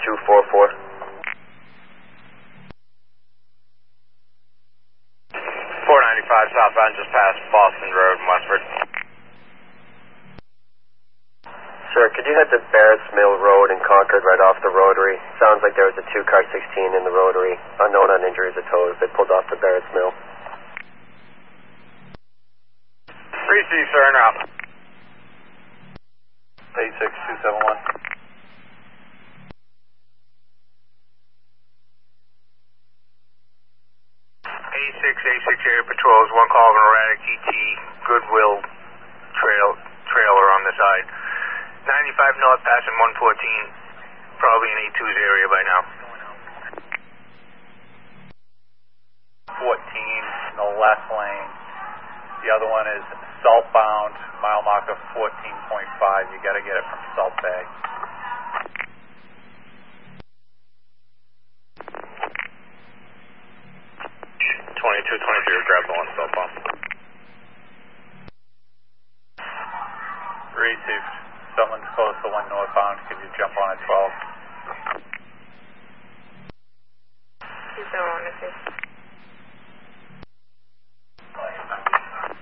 244. 495 southbound, just past Boston Road in Westford. Sir, could you head to Barrett's Mill Road in Concord right off the rotary? Sounds like there was a 2-car 16 in the rotary. Unknown on injuries or tows. They pulled off to Barrett's Mill. 3C, sir, and out. 86271. A6 area patrols, one call of an erratic ET Goodwill trailer on the side. 95 north passing 114, probably in A2's area by now. 14 in the left lane. The other one is southbound, mile marker 14.5. You got to get it from South Bay. 2223, grab the one southbound. 3-2, someone's close to one northbound. Could you jump on at 12? 271,